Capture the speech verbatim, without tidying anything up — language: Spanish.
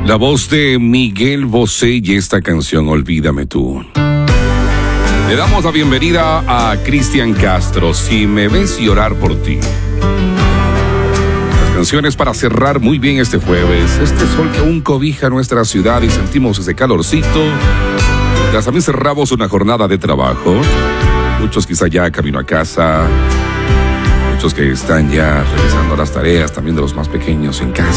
La voz de Miguel Bosé y esta canción Olvídame tú. Le damos la bienvenida a Cristian Castro, Si me ves llorar por ti. Las canciones para cerrar muy bien este jueves. Este sol que aún cobija nuestra ciudad y sentimos ese calorcito. Mientras también cerramos una jornada de trabajo. Muchos quizá ya camino a casa. Muchos que están ya realizando las tareas también de los más pequeños en casa.